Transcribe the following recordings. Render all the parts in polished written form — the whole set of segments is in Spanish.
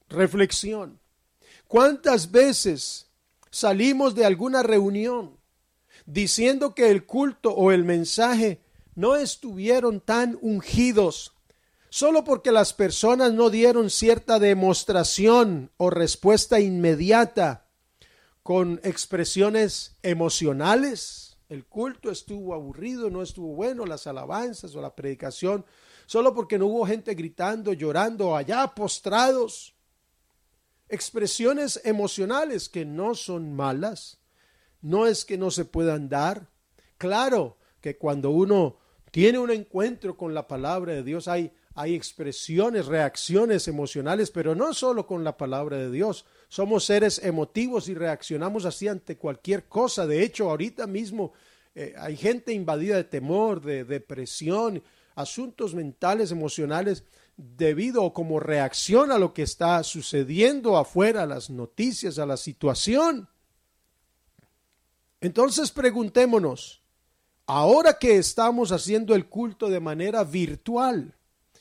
reflexión. ¿Cuántas veces salimos de alguna reunión diciendo que el culto o el mensaje no estuvieron tan ungidos solo porque las personas no dieron cierta demostración o respuesta inmediata con expresiones emocionales? El culto estuvo aburrido, no estuvo bueno, las alabanzas o la predicación, solo porque no hubo gente gritando, llorando, allá postrados. Expresiones emocionales que no son malas, no es que no se puedan dar. Claro que cuando uno tiene un encuentro con la palabra de Dios, hay expresiones, reacciones emocionales, pero no solo con la palabra de Dios. Somos seres emotivos y reaccionamos así ante cualquier cosa. De hecho, ahorita mismo hay gente invadida de temor, de depresión, asuntos mentales, emocionales, debido o como reacción a lo que está sucediendo afuera, a las noticias, a la situación. Entonces preguntémonos, ahora que estamos haciendo el culto de manera virtual,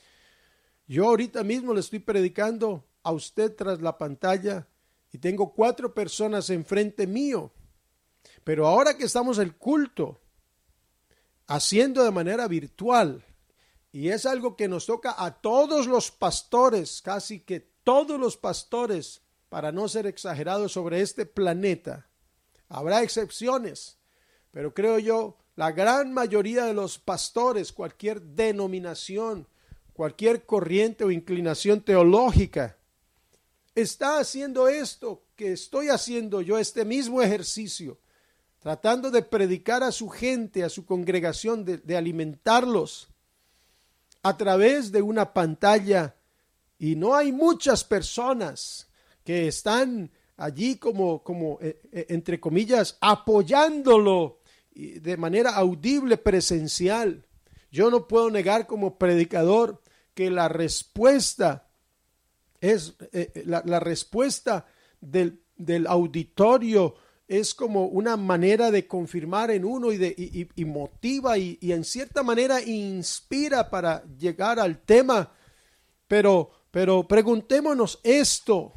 yo ahorita mismo le estoy predicando a usted tras la pantalla y tengo 4 personas enfrente mío, pero ahora que estamos el culto haciendo de manera virtual, y es algo que nos toca a todos los pastores, casi que todos los pastores, para no ser exagerados, sobre este planeta. Habrá excepciones, pero creo yo, la gran mayoría de los pastores, cualquier denominación, cualquier corriente o inclinación teológica, está haciendo esto que estoy haciendo yo, este mismo ejercicio, tratando de predicar a su gente, a su congregación, de alimentarlos a través de una pantalla, y no hay muchas personas que están allí como entre comillas, apoyándolo de manera audible, presencial. Yo no puedo negar como predicador que la respuesta es la respuesta del auditorio es como una manera de confirmar en uno y motiva y en cierta manera inspira para llegar al tema. Pero preguntémonos esto.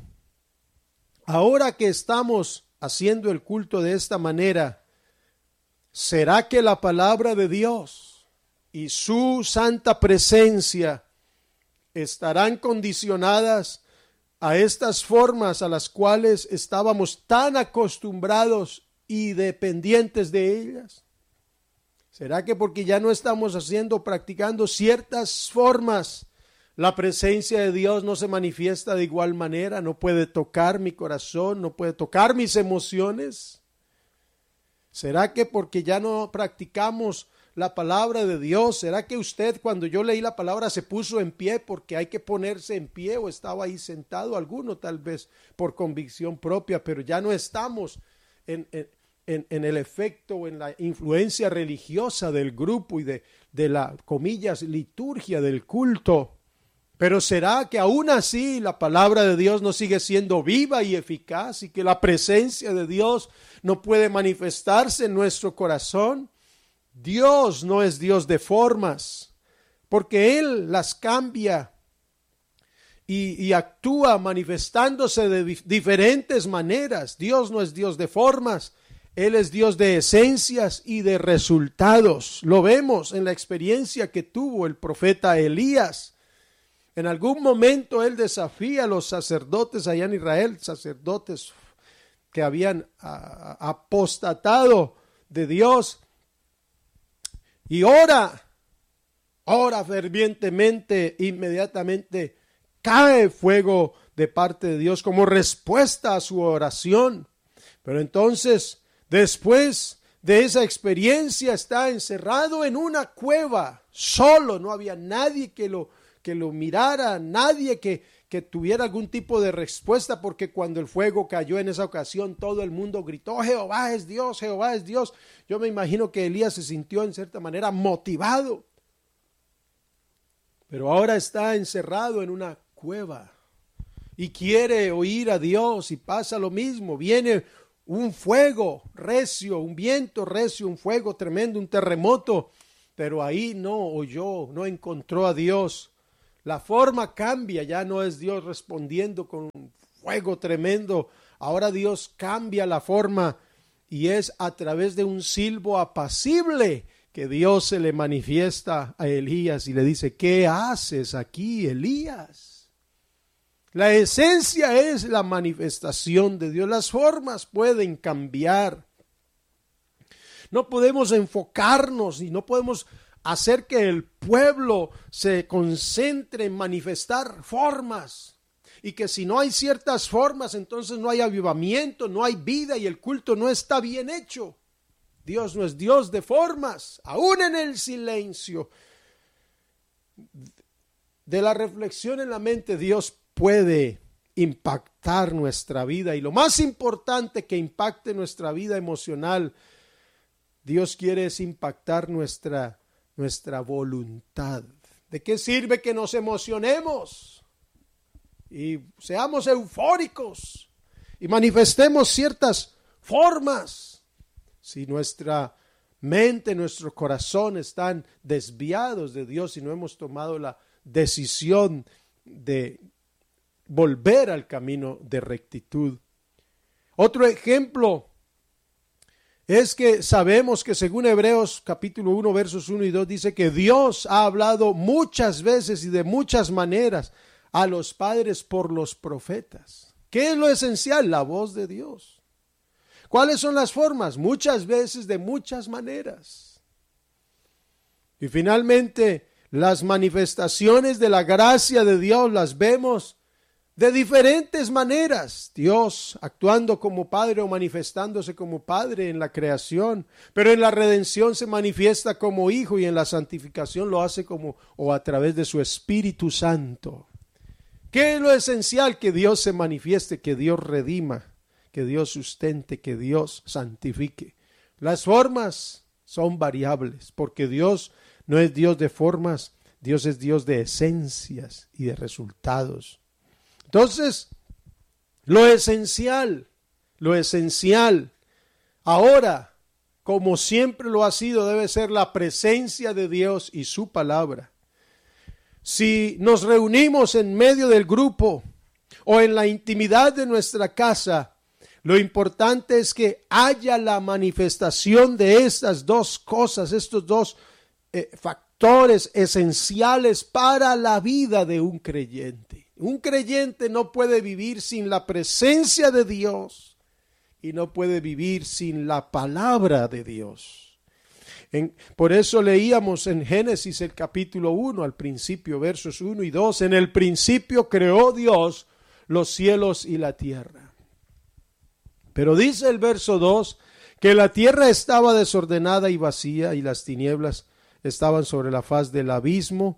Ahora que estamos haciendo el culto de esta manera, ¿será que la palabra de Dios y su santa presencia estarán condicionadas a estas formas a las cuales estábamos tan acostumbrados y dependientes de ellas? ¿Será que porque ya no estamos practicando ciertas formas, la presencia de Dios no se manifiesta de igual manera? ¿No puede tocar mi corazón? ¿No puede tocar mis emociones? ¿Será que porque ya no practicamos la palabra de Dios? ¿Será que usted, cuando yo leí la palabra, se puso en pie porque hay que ponerse en pie, o estaba ahí sentado? Alguno tal vez por convicción propia, pero ya no estamos en el efecto o en la influencia religiosa del grupo y de la, comillas, liturgia del culto. Pero ¿será que aún así la palabra de Dios no sigue siendo viva y eficaz y que la presencia de Dios no puede manifestarse en nuestro corazón? Dios no es Dios de formas, porque Él las cambia y actúa manifestándose de diferentes maneras. Dios no es Dios de formas, Él es Dios de esencias y de resultados. Lo vemos en la experiencia que tuvo el profeta Elías. En algún momento él desafía a los sacerdotes allá en Israel, sacerdotes que habían apostatado de Dios, y ora fervientemente. Inmediatamente cae fuego de parte de Dios como respuesta a su oración. Pero entonces, después de esa experiencia, está encerrado en una cueva, solo. No había nadie que lo mirara, nadie que tuviera algún tipo de respuesta, porque cuando el fuego cayó en esa ocasión, todo el mundo gritó: Jehová es Dios, Jehová es Dios. Yo me imagino que Elías se sintió en cierta manera motivado, pero ahora está encerrado en una cueva y quiere oír a Dios, y pasa lo mismo. Viene un fuego recio, un viento recio, un fuego tremendo, un terremoto, pero ahí no oyó, no encontró a Dios. La forma cambia, ya no es Dios respondiendo con un fuego tremendo. Ahora Dios cambia la forma y es a través de un silbo apacible que Dios se le manifiesta a Elías y le dice: ¿qué haces aquí, Elías? La esencia es la manifestación de Dios. Las formas pueden cambiar. No podemos enfocarnos y no podemos hacer que el pueblo se concentre en manifestar formas. Y que si no hay ciertas formas, entonces no hay avivamiento, no hay vida y el culto no está bien hecho. Dios no es Dios de formas, aún en el silencio de la reflexión en la mente, Dios puede impactar nuestra vida. Y lo más importante que impacte nuestra vida emocional, Dios quiere es impactar nuestra voluntad. ¿De qué sirve que nos emocionemos y seamos eufóricos y manifestemos ciertas formas si nuestra mente, nuestro corazón están desviados de Dios y no hemos tomado la decisión de volver al camino de rectitud? Otro ejemplo es que sabemos que según Hebreos capítulo 1 versos 1 y 2 dice que Dios ha hablado muchas veces y de muchas maneras a los padres por los profetas. ¿Qué es lo esencial? La voz de Dios. ¿Cuáles son las formas? Muchas veces de muchas maneras. Y finalmente, las manifestaciones de la gracia de Dios las vemos de diferentes maneras. Dios actuando como Padre o manifestándose como Padre en la creación, pero en la redención se manifiesta como Hijo y en la santificación lo hace como o a través de su Espíritu Santo. ¿Qué es lo esencial? Que Dios se manifieste, que Dios redima, que Dios sustente, que Dios santifique. Las formas son variables, porque Dios no es Dios de formas, Dios es Dios de esencias y de resultados. Entonces, lo esencial, ahora, como siempre lo ha sido, debe ser la presencia de Dios y su palabra. Si nos reunimos en medio del grupo o en la intimidad de nuestra casa, lo importante es que haya la manifestación de estas dos cosas, estos dos factores esenciales para la vida de un creyente. Un creyente no puede vivir sin la presencia de Dios y no puede vivir sin la palabra de Dios. Por eso leíamos en Génesis el capítulo 1 al principio, versos 1 y 2, en el principio creó Dios los cielos y la tierra. Pero dice el verso 2 que la tierra estaba desordenada y vacía y las tinieblas estaban sobre la faz del abismo.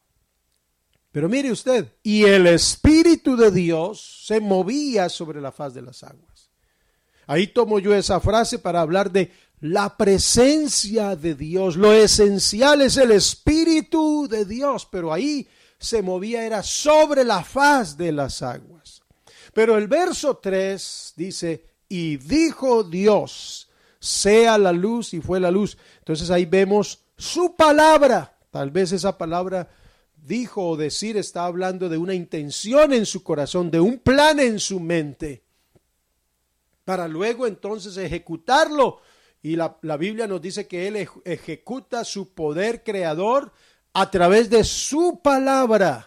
Pero mire usted, y el Espíritu de Dios se movía sobre la faz de las aguas. Ahí tomo yo esa frase para hablar de la presencia de Dios. Lo esencial es el Espíritu de Dios, pero ahí se movía, era sobre la faz de las aguas. Pero el verso 3 dice, y dijo Dios, sea la luz, y fue la luz. Entonces ahí vemos su palabra. Tal vez esa palabra dijo o decir está hablando de una intención en su corazón, de un plan en su mente, para luego entonces ejecutarlo. Y la Biblia nos dice que Él ejecuta su poder creador a través de su palabra.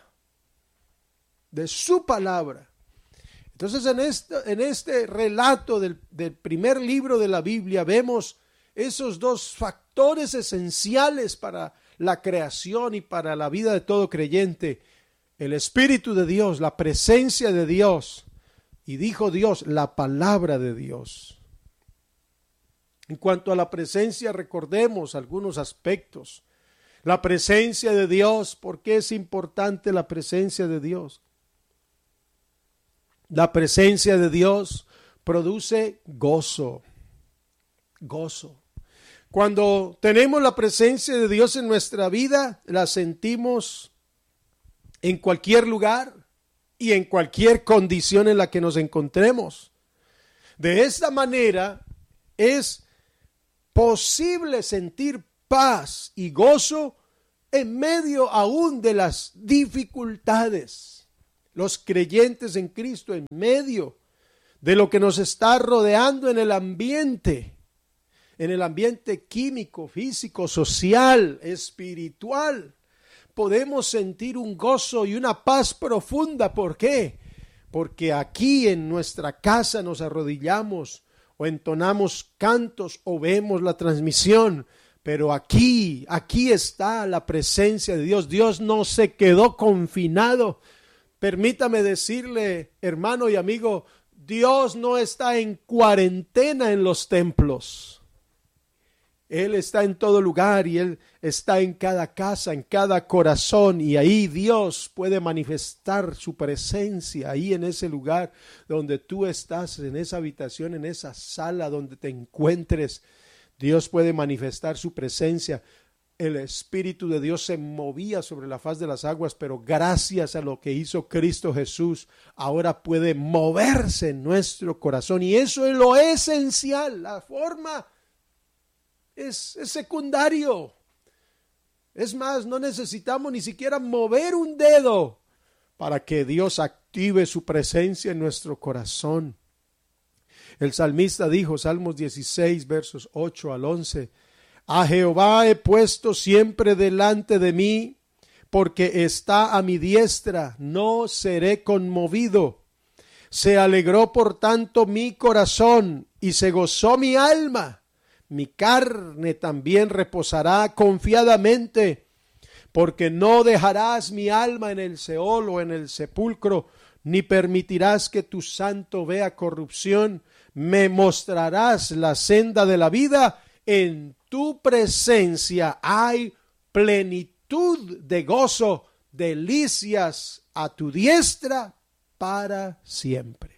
De su palabra. Entonces en este relato del primer libro de la Biblia vemos esos dos factores esenciales para la creación y para la vida de todo creyente. El Espíritu de Dios, la presencia de Dios. Y dijo Dios, la palabra de Dios. En cuanto a la presencia, recordemos algunos aspectos. La presencia de Dios, ¿por qué es importante la presencia de Dios? La presencia de Dios produce gozo. Gozo. Cuando tenemos la presencia de Dios en nuestra vida, la sentimos en cualquier lugar y en cualquier condición en la que nos encontremos. De esta manera es posible sentir paz y gozo en medio aún de las dificultades. Los creyentes en Cristo en medio de lo que nos está rodeando en el ambiente químico, físico, social, espiritual. Podemos sentir un gozo y una paz profunda. ¿Por qué? Porque aquí en nuestra casa nos arrodillamos o entonamos cantos o vemos la transmisión, pero aquí está la presencia de Dios. Dios no se quedó confinado. Permítame decirle, hermano y amigo, Dios no está en cuarentena en los templos. Él está en todo lugar y Él está en cada casa, en cada corazón, y ahí Dios puede manifestar su presencia, ahí en ese lugar donde tú estás, en esa habitación, en esa sala donde te encuentres. Dios puede manifestar su presencia. El Espíritu de Dios se movía sobre la faz de las aguas, pero gracias a lo que hizo Cristo Jesús, ahora puede moverse en nuestro corazón, y eso es lo esencial. La forma es secundario. Es más, no necesitamos ni siquiera mover un dedo para que Dios active su presencia en nuestro corazón. El salmista dijo, Salmos 16, versos 8 al 11, a Jehová he puesto siempre delante de mí, porque está a mi diestra, no seré conmovido. Se alegró por tanto mi corazón y se gozó mi alma. Mi carne también reposará confiadamente, porque no dejarás mi alma en el Seol o en el sepulcro, ni permitirás que tu santo vea corrupción. Me mostrarás la senda de la vida. En tu presencia hay plenitud de gozo, delicias a tu diestra para siempre.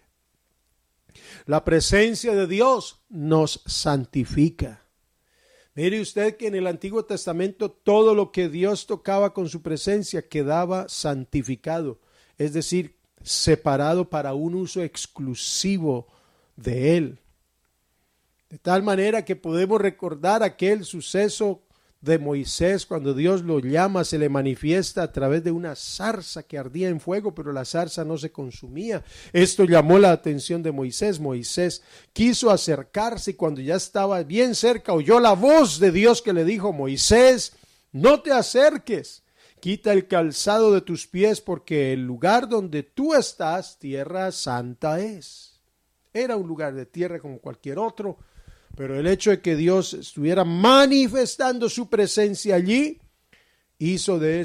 La presencia de Dios nos santifica. Mire usted que en el Antiguo Testamento todo lo que Dios tocaba con su presencia quedaba santificado, es decir, separado para un uso exclusivo de Él. De tal manera que podemos recordar aquel suceso de Moisés cuando Dios lo llama, se le manifiesta a través de una zarza que ardía en fuego, pero la zarza no se consumía. Esto llamó la atención de Moisés. Moisés quiso acercarse y cuando ya estaba bien cerca oyó la voz de Dios que le dijo, Moisés, no te acerques, quita el calzado de tus pies porque el lugar donde tú estás, tierra santa es. Era un lugar de tierra como cualquier otro, pero el hecho de que Dios estuviera manifestando su presencia allí, hizo de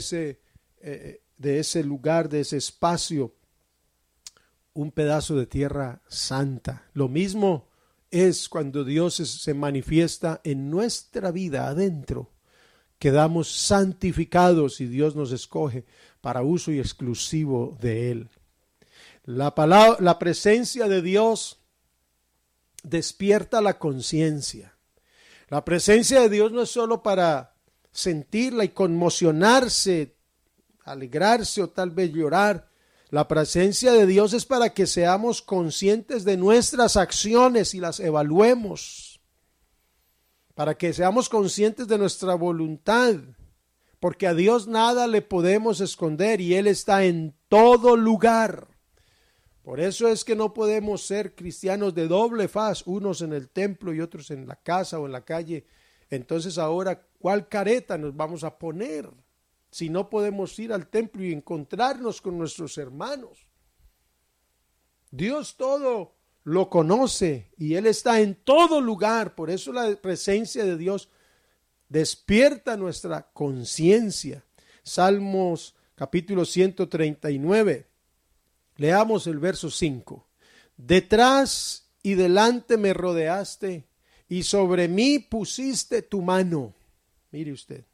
ese lugar, de ese espacio, un pedazo de tierra santa. Lo mismo es cuando Dios se manifiesta en nuestra vida adentro. Quedamos santificados y Dios nos escoge para uso y exclusivo de Él. La presencia de Dios despierta la conciencia. La presencia de Dios no es solo para sentirla y conmocionarse, alegrarse o tal vez llorar. La presencia de Dios es para que seamos conscientes de nuestras acciones y las evaluemos. Para que seamos conscientes de nuestra voluntad. Porque a Dios nada le podemos esconder y Él está en todo lugar. Por eso es que no podemos ser cristianos de doble faz, unos en el templo y otros en la casa o en la calle. Entonces ahora, ¿cuál careta nos vamos a poner? Si no podemos ir al templo y encontrarnos con nuestros hermanos. Dios todo lo conoce y Él está en todo lugar. Por eso la presencia de Dios despierta nuestra conciencia. Salmos capítulo 139. Leamos el verso 5. Detrás y delante me rodeaste y sobre mí pusiste tu mano. Mire usted.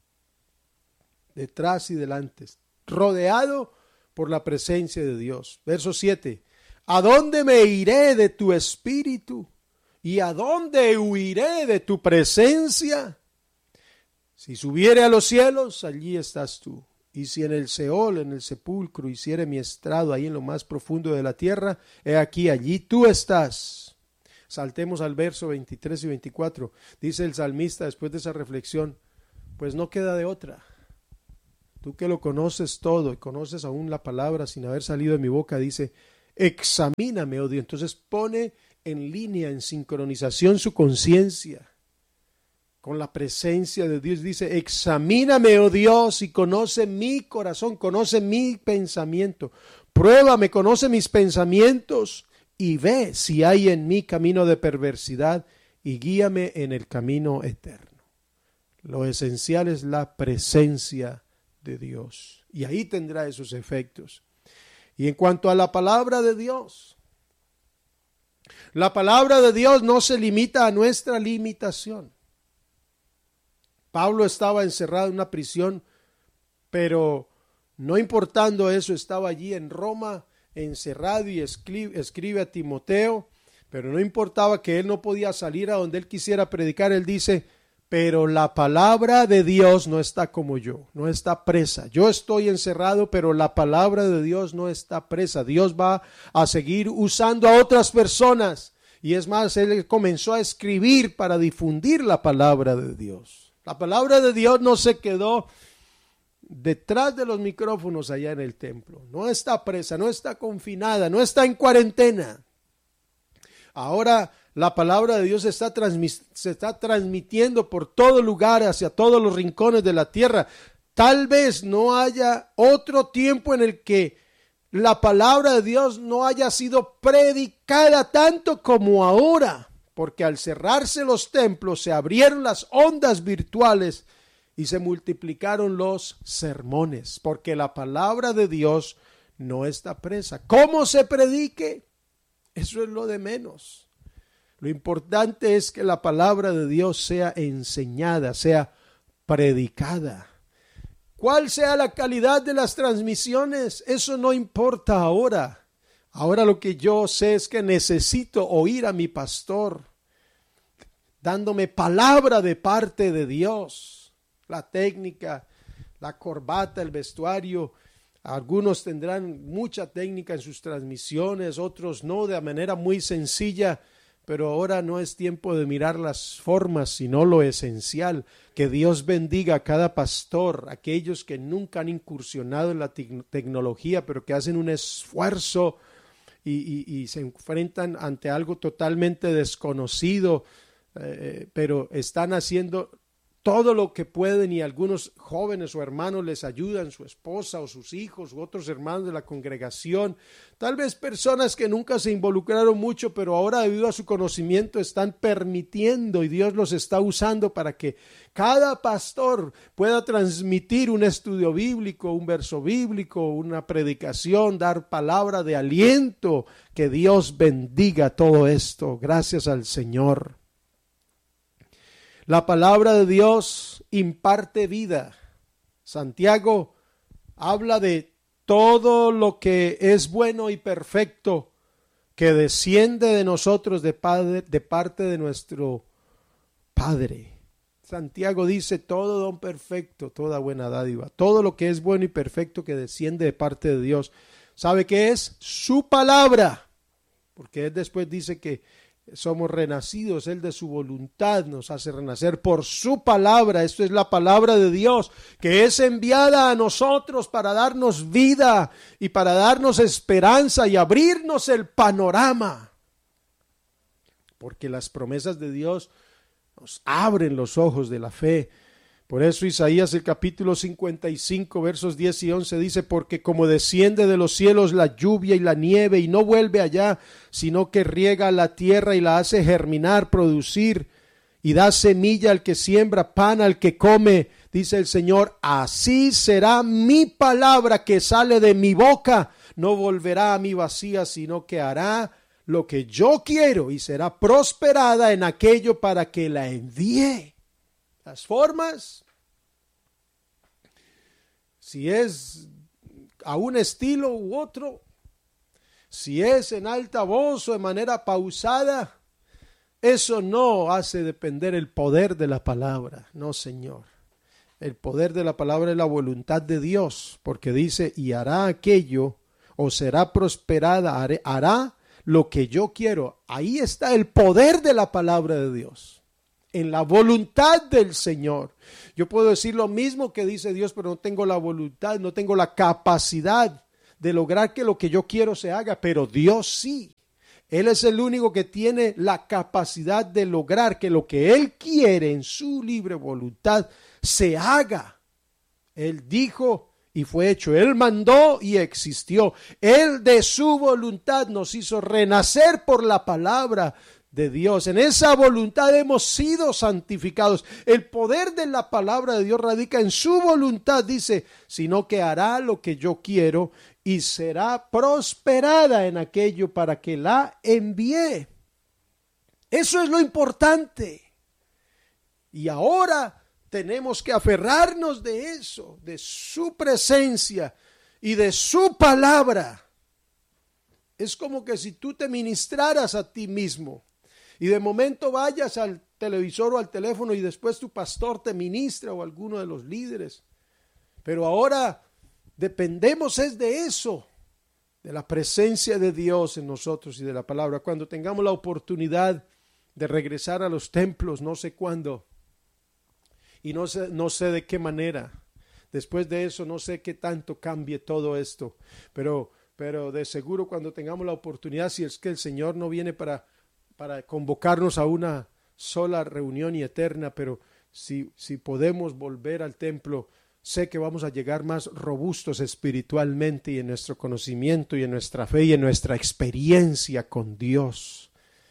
Detrás y delante. Rodeado por la presencia de Dios. Verso 7. ¿A dónde me iré de tu espíritu? ¿Y a dónde huiré de tu presencia? Si subiere a los cielos, allí estás tú. Y si en el Seol, en el sepulcro, hiciere mi estrado ahí en lo más profundo de la tierra, he aquí, allí tú estás. Saltemos al verso 23 y 24. Dice el salmista después de esa reflexión, pues no queda de otra. tú que lo conoces todo y conoces aún la palabra sin haber salido de mi boca, dice, examíname, oh Dios. Entonces pone en línea, en sincronización su conciencia con la presencia de Dios. Dice, examíname, oh Dios, y conoce mi corazón, conoce mi pensamiento. Pruébame, conoce mis pensamientos y ve si hay en mí camino de perversidad y guíame en el camino eterno. Lo esencial es la presencia de Dios y ahí tendrá esos efectos. Y en cuanto a la palabra de Dios, la palabra de Dios no se limita a nuestra limitación. Pablo estaba encerrado en una prisión, pero no importando eso, estaba allí en Roma, encerrado, y escribe a Timoteo, pero no importaba que él no podía salir a donde él quisiera predicar. Él dice, pero la palabra de Dios no está como yo, no está presa. Yo estoy encerrado, pero la palabra de Dios no está presa. Dios va a seguir usando a otras personas. Y es más, él comenzó a escribir para difundir la palabra de Dios. La palabra de Dios no se quedó detrás de los micrófonos allá en el templo. No está presa, no está confinada, no está en cuarentena. Ahora la palabra de Dios se está transmitiendo por todo lugar, hacia todos los rincones de la tierra. Tal vez no haya otro tiempo en el que la palabra de Dios no haya sido predicada tanto como ahora. Porque al cerrarse los templos se abrieron las ondas virtuales y se multiplicaron los sermones, porque la palabra de Dios no está presa. ¿Cómo se predique? Eso es lo de menos. Lo importante es que la palabra de Dios sea enseñada, sea predicada. ¿Cuál sea la calidad de las transmisiones? Eso no importa ahora. Ahora lo que yo sé es que necesito oír a mi pastor dándome palabra de parte de Dios. La técnica, la corbata, el vestuario. Algunos tendrán mucha técnica en sus transmisiones, otros no, de manera muy sencilla. Pero ahora no es tiempo de mirar las formas, sino lo esencial. Que Dios bendiga a cada pastor, aquellos que nunca han incursionado en la tecnología, pero que hacen un esfuerzo y se enfrentan ante algo totalmente desconocido, pero están haciendo todo lo que pueden, y algunos jóvenes o hermanos les ayudan, su esposa o sus hijos u otros hermanos de la congregación, tal vez personas que nunca se involucraron mucho, pero ahora debido a su conocimiento están permitiendo, y Dios los está usando para que cada pastor pueda transmitir un estudio bíblico, un verso bíblico, una predicación, dar palabra de aliento. Que Dios bendiga todo esto. Gracias al Señor. La palabra de Dios imparte vida. Santiago habla de todo lo que es bueno y perfecto, que desciende de nosotros de parte de nuestro Padre. Santiago dice, todo don perfecto, toda buena dádiva, todo lo que es bueno y perfecto que desciende de parte de Dios. ¿Sabe qué es? Su palabra. Porque él después dice que somos renacidos, Él de su voluntad nos hace renacer por su palabra. Esto es la palabra de Dios, que es enviada a nosotros para darnos vida y para darnos esperanza y abrirnos el panorama. Porque las promesas de Dios nos abren los ojos de la fe. Por eso Isaías el capítulo 55 versos 10 y 11 dice, porque como desciende de los cielos la lluvia y la nieve y no vuelve allá, sino que riega la tierra y la hace germinar, producir, y da semilla al que siembra, pan al que come, dice el Señor, así será mi palabra que sale de mi boca, no volverá a mí vacía, sino que hará lo que yo quiero y será prosperada en aquello para que la envíe. Las formas, si es a un estilo u otro, si es en alta voz o de manera pausada, eso no hace depender el poder de la palabra, no, Señor. El poder de la palabra es la voluntad de Dios, porque dice, y hará aquello, o será prosperada, hará lo que yo quiero. Ahí está el poder de la palabra de Dios. en la voluntad del Señor. Yo puedo decir lo mismo que dice Dios, pero no tengo la voluntad, no tengo la capacidad de lograr que lo que yo quiero se haga, pero Dios sí. Él es el único que tiene la capacidad de lograr que lo que Él quiere en su libre voluntad se haga. Él dijo y fue hecho. Él mandó y existió. Él de su voluntad nos hizo renacer por la palabra de Dios. En esa voluntad hemos sido santificados. El poder de la palabra de Dios radica en su voluntad, dice, sino que hará lo que yo quiero y será prosperada en aquello para que la envíe. Eso es lo importante. Y ahora tenemos que aferrarnos de eso, de su presencia y de su palabra. Es como que si tú te ministraras a ti mismo y de momento vayas al televisor o al teléfono y después tu pastor te ministra o alguno de los líderes. Pero ahora dependemos es de eso, de la presencia de Dios en nosotros y de la palabra. Cuando tengamos la oportunidad de regresar a los templos, no sé cuándo y no sé de qué manera. Después de eso no sé qué tanto cambie todo esto, pero de seguro cuando tengamos la oportunidad, si es que el Señor no viene para convocarnos a una sola reunión y eterna, pero si podemos volver al templo, sé que vamos a llegar más robustos espiritualmente y en nuestro conocimiento y en nuestra fe y en nuestra experiencia con Dios.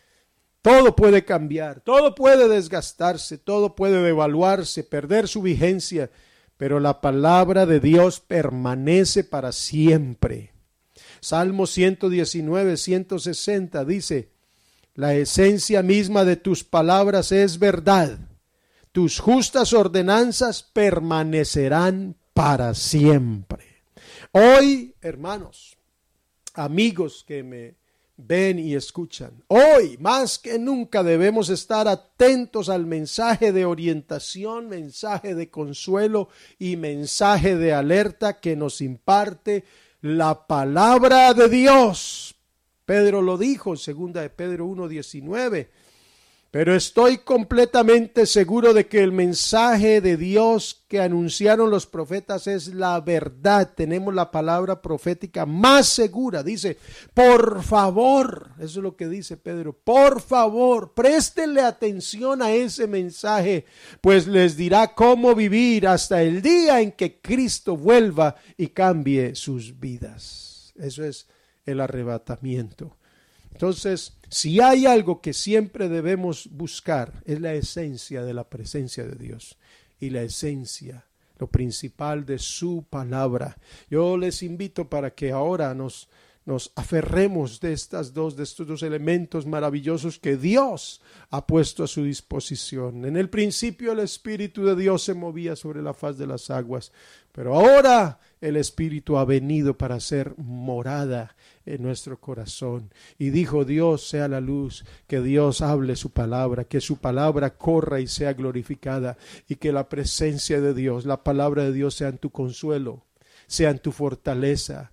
Todo puede cambiar, todo puede desgastarse, todo puede devaluarse, perder su vigencia, pero la palabra de Dios permanece para siempre. Salmo 119, 160 dice: la esencia misma de tus palabras es verdad. Tus justas ordenanzas permanecerán para siempre. Hoy, hermanos, amigos que me ven y escuchan, hoy más que nunca debemos estar atentos al mensaje de orientación, mensaje de consuelo y mensaje de alerta que nos imparte la palabra de Dios. Pedro lo dijo en 2 de Pedro 1:19. Pero estoy completamente seguro de que el mensaje de Dios que anunciaron los profetas es la verdad. Tenemos la palabra profética más segura. Dice, por favor, eso es lo que dice Pedro, por favor, préstenle atención a ese mensaje, pues les dirá cómo vivir hasta el día en que Cristo vuelva y cambie sus vidas. Eso es el arrebatamiento. Entonces, si hay algo que siempre debemos buscar, es la esencia de la presencia de Dios y la esencia, lo principal de su palabra. Yo les invito para que ahora nos aferremos de estos dos elementos maravillosos que Dios ha puesto a su disposición. En el principio el Espíritu de Dios se movía sobre la faz de las aguas, pero ahora el Espíritu ha venido para hacer morada en nuestro corazón. Y dijo Dios, sea la luz, que Dios hable su palabra, que su palabra corra y sea glorificada, y que la presencia de Dios, la palabra de Dios sea en tu consuelo, sea en tu fortaleza,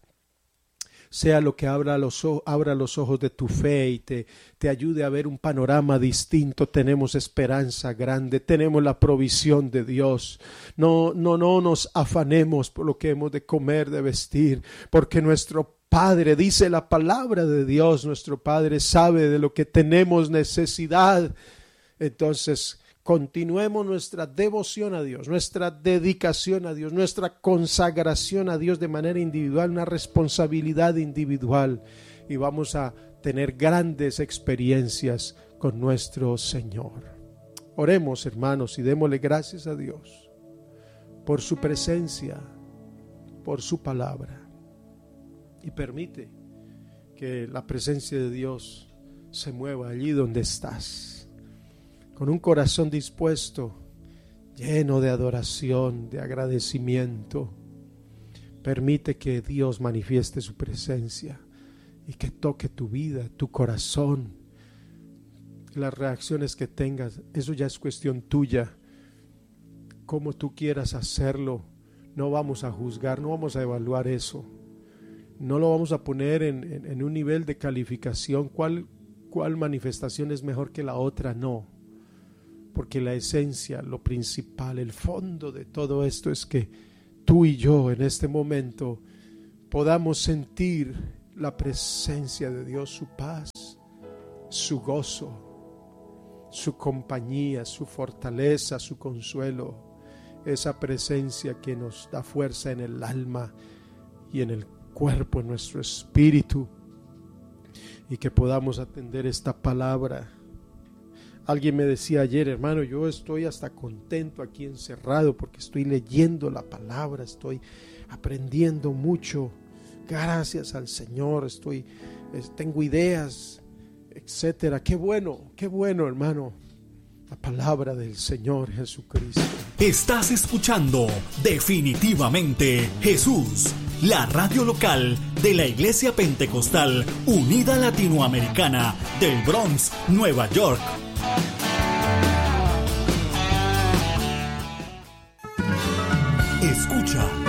sea lo que abra los ojos de tu fe y te ayude a ver un panorama distinto. Tenemos esperanza grande, tenemos la provisión de Dios. No nos afanemos por lo que hemos de comer, de vestir, porque nuestro Padre, dice la palabra de Dios, nuestro Padre sabe de lo que tenemos necesidad. Entonces, continuemos nuestra devoción a Dios, nuestra dedicación a Dios, nuestra consagración a Dios de manera individual, una responsabilidad individual, y vamos a tener grandes experiencias con nuestro Señor. Oremos, hermanos, y démosle gracias a Dios por su presencia, por su palabra, y permite que la presencia de Dios se mueva allí donde estás, con un corazón dispuesto, lleno de adoración, de agradecimiento. Permite que Dios manifieste su presencia y que toque tu vida, tu corazón. Las reacciones que tengas, eso ya es cuestión tuya. Como tú quieras hacerlo, no vamos a juzgar, no vamos a evaluar eso. No lo vamos a poner en un nivel de calificación, cuál manifestación es mejor que la otra, no. porque la esencia, lo principal, el fondo de todo esto es que tú y yo en este momento podamos sentir la presencia de Dios, su paz, su gozo, su compañía, su fortaleza, su consuelo, esa presencia que nos da fuerza en el alma y en el cuerpo, en nuestro espíritu, y que podamos atender esta palabra. Alguien me decía ayer, hermano, yo estoy hasta contento aquí encerrado porque estoy leyendo la palabra, estoy aprendiendo mucho, gracias al Señor, tengo ideas, etcétera. Qué bueno, hermano, la palabra del Señor Jesucristo. Estás escuchando Definitivamente Jesús, la radio local de la Iglesia Pentecostal Unida Latinoamericana del Bronx, Nueva York. Escucha